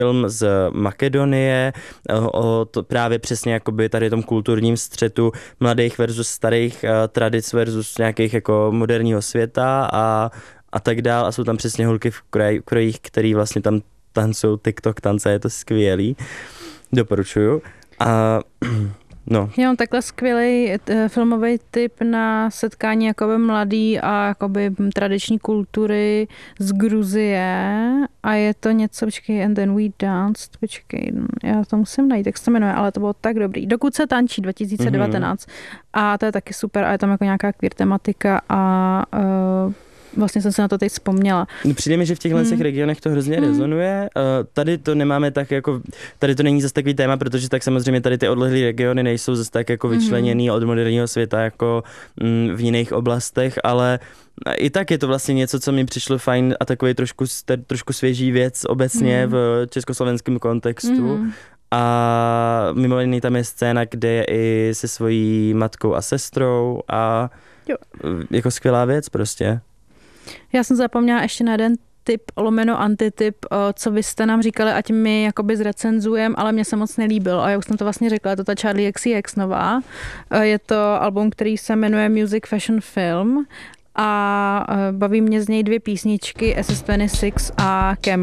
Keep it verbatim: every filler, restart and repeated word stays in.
film z Makedonie, o to právě přesně jakoby tady tom kulturním střetu mladých versus starých tradic versus nějakých jako moderního světa a, a tak dál. A jsou tam přesně holky v kroj, krojích, který vlastně tam tancují TikTok tance, je to skvělý. Doporučuju. A no. Já mám takhle skvělý filmový tip na setkání jakoby mladý a jakoby tradiční kultury z Gruzie a je to něco, počkej, And Then We Danced, počkej, já to musím najít, jak se to jmenuje, ale to bylo tak dobrý. Dokud se tančí dva tisíce devatenáct mm-hmm. a to je taky super a je tam jako nějaká queer tematika a uh, vlastně jsem se na to teď vzpomněla. Přijde mi, že v těchto hmm. regionech to hrozně hmm. rezonuje. Tady to nemáme tak jako, tady to není zase takový téma, protože tak samozřejmě tady ty odlehlé regiony nejsou zase tak jako vyčleněný hmm. od moderního světa jako v jiných oblastech, ale i tak je to vlastně něco, co mi přišlo fajn a takový trošku, trošku svěží věc obecně hmm. v československém kontextu. Hmm. A mimo jiný tam je scéna, kde je i se svojí matkou a sestrou a jo. jako skvělá věc prostě. Já jsem zapomněla ještě na jeden tip, lomeno antitip, co vy jste nám říkali, ať my jakoby zrecenzujeme, ale mně se moc nelíbil. A já už jsem to vlastně řekla, je to ta Charli X C X nová. Je to album, který se jmenuje Music Fashion Film a baví mě z něj dvě písničky S S dvacet šest a Camera.